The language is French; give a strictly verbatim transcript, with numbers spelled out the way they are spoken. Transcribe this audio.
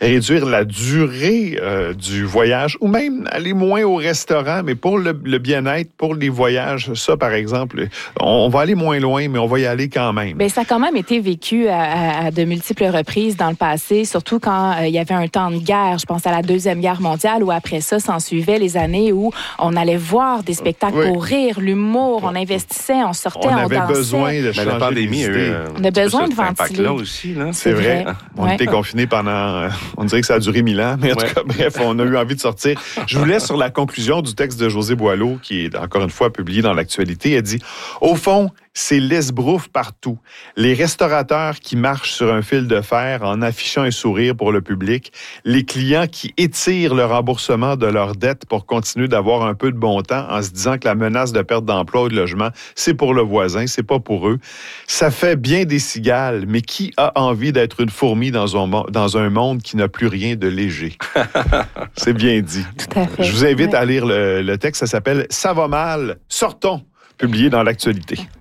réduire la durée euh, du voyage ou même aller moins au restaurant, mais pour le, le bien-être, pour les voyages, ça, par exemple, on, on va aller moins loin, mais on va y aller quand même. Bien, ça a quand même été vécu à, à, à de multiples reprises dans le passé, surtout quand euh, il y avait un temps de guerre. Je pense à la Deuxième Guerre mondiale, où après ça, s'en suivaient les années où on allait voir des spectacles oui. pour rire, l'humour, on investissait, on sortait, on, on avait dansait. besoin de changer la pandémie, euh, on a besoin de ventiler. Là aussi, là. C'est, C'est vrai. vrai. On ouais. était confinés pendant, euh, on dirait que ça a duré mille ans, mais en ouais. tout cas, bref, on a eu envie de sortir. Je vous laisse sur la conclusion du texte de Josée Boileau, qui est encore une fois publié dans l'actualité. Elle dit, au fond, c'est l'esbrouffe partout. Les restaurateurs qui marchent sur un fil de fer en affichant un sourire pour le public, les clients qui étirent le remboursement de leurs dettes pour continuer d'avoir un peu de bon temps en se disant que la menace de perte d'emploi ou de logement, c'est pour le voisin, c'est pas pour eux. Ça fait bien des cigales, mais qui a envie d'être une fourmi dans un, dans un monde qui n'a plus rien de léger? C'est bien dit. Tout à fait. Je vous invite ouais. à lire le, le texte, ça s'appelle « Ça va mal, sortons », publié dans l'actualité.